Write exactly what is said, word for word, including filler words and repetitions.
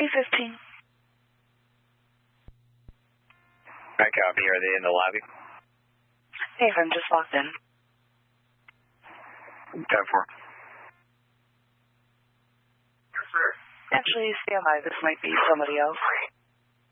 three fifteen. I copy. Are they in the lobby? Hey, I'm just walked in. ten four. Yes, sir. Actually, stand by. This might be somebody else.